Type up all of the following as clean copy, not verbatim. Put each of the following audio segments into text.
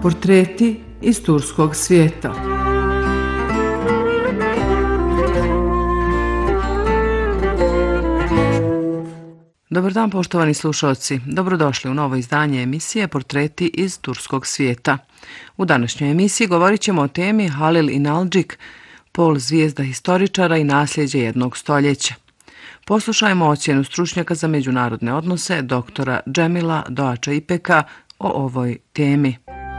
Portreti iz turskog svijeta. Dobar dan, poštovani slušalci. Dobrodošli u novo izdanje emisije Portreti iz turskog svijeta. U današnjoj emisiji govorit ćemo o temi Halil Inalcik, pol zvijezda historičara i nasljeđe jednog stoljeća. Poslušajmo ocjenu stručnjaka za međunarodne odnose doktora Džemila Doača Ipeka o ovoj temi.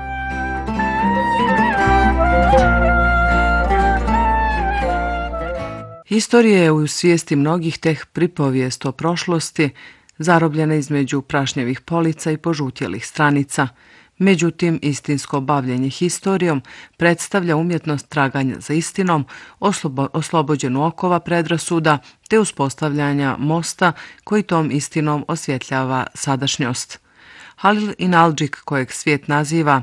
Historija je u svijesti mnogih tek pripovijest o prošlosti, zarobljena između prašnjevih polica i požutjelih stranica. Međutim, istinsko bavljenje historijom predstavlja umjetnost traganja za istinom, oslobođenu okova predrasuda te uspostavljanja mosta koji tom istinom osvjetljava sadašnjost. Halil Inalcik, kojeg svijet naziva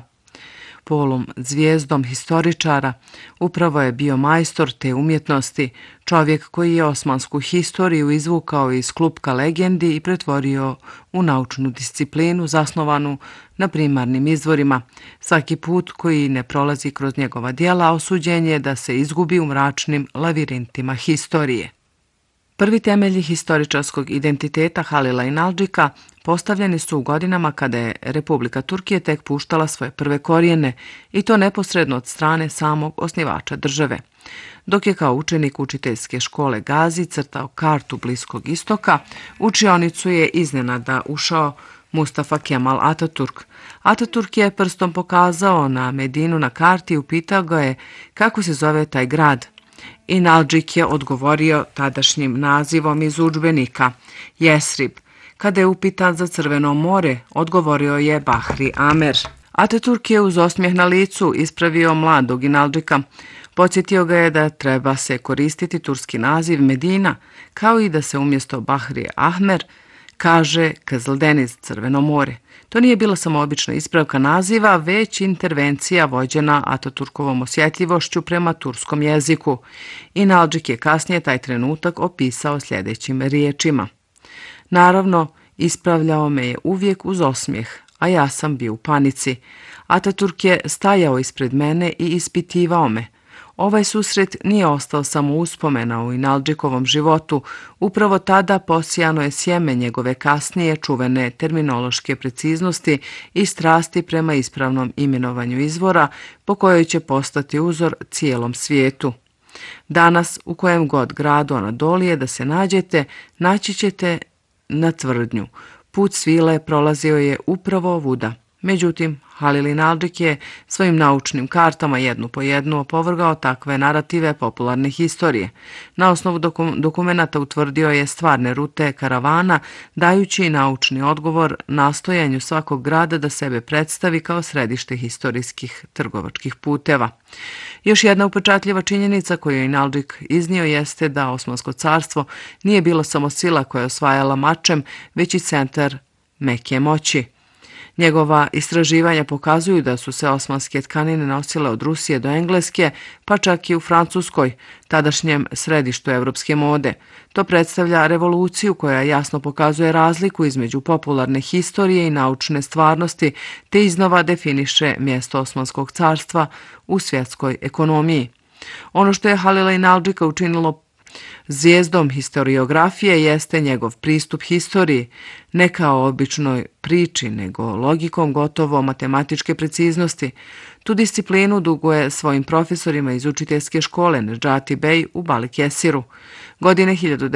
polom zvijezdom historičara, upravo je bio majstor te umjetnosti, čovjek koji je osmansku historiju izvukao iz klupka legendi i pretvorio u naučnu disciplinu zasnovanu na primarnim izvorima. Svaki put koji ne prolazi kroz njegova djela osuđen je da se izgubi u mračnim lavirintima historije. Prvi temelji historičarskog identiteta Halila Inalcika postavljeni su u godinama kada je Republika Turkije tek puštala svoje prve korijene i to neposredno od strane samog osnivača države. Dok je kao učenik učiteljske škole Gazi crtao kartu Bliskog istoka, u učionicu je iznenada ušao Mustafa Kemal Ataturk. Ataturk je prstom pokazao na Medinu na karti i upitao ga je kako se zove taj grad. Inalcik je odgovorio tadašnjim nazivom iz udžbenika, Jesrib. Kada je upitan za Crveno more, odgovorio je Bahri Amer. Ataturk je uz osmijeh na licu ispravio mladog Inalcika. Podsjetio ga je da treba se koristiti turski naziv Medina, kao i da se umjesto Bahri Ahmer kaže Kızıldeniz, Crveno more. To nije bila samo obična ispravka naziva, već intervencija vođena Ataturkovom osjetljivošću prema turskom jeziku. Inalcik je kasnije taj trenutak opisao sljedećim riječima. Naravno, ispravljao me je uvijek uz osmijeh, a ja sam bio u panici. Ataturk je stajao ispred mene i ispitivao me. Ovaj susret nije ostao samo uspomena u Inalcikovom životu, upravo tada posijano je sjeme njegove kasnije čuvene terminološke preciznosti i strasti prema ispravnom imenovanju izvora, po kojoj će postati uzor cijelom svijetu. Danas, u kojem god gradu Anadolije da se nađete, naći ćete na tvrdnju. Put svile prolazio je upravo ovuda. Međutim, Halil Inalcik je svojim naučnim kartama jednu po jednu opovrgao takve narative popularne historije. Na osnovu dokumenata utvrdio je stvarne rute karavana, dajući naučni odgovor nastojanju svakog grada da sebe predstavi kao središte historijskih trgovačkih puteva. Još jedna upečatljiva činjenica koju je Inalcik iznio jeste da Osmansko carstvo nije bilo samo sila koja je osvajala mačem, već i centar meke moći. Njegova istraživanja pokazuju da su se osmanske tkanine nosile od Rusije do Engleske, pa čak i u Francuskoj, tadašnjem središtu evropske mode. To predstavlja revoluciju koja jasno pokazuje razliku između popularne historije i naučne stvarnosti, te iznova definiše mjesto Osmanskog carstva u svjetskoj ekonomiji. Ono što je Halila Inalcika učinilo zvijezdom historiografije jeste njegov pristup historiji, ne kao običnoj priči, nego logikom gotovo matematičke preciznosti. Tu disciplinu duguje svojim profesorima iz učiteljske škole Nedžati Bey u Balikesiru. Godine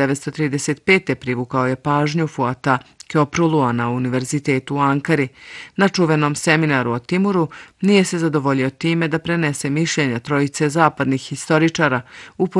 1935. privukao je pažnju Fuata Köprülüa na univerzitetu u Ankari. Na čuvenom seminaru o Timuru nije se zadovoljio time da prenese mišljenja trojice zapadnih historičara u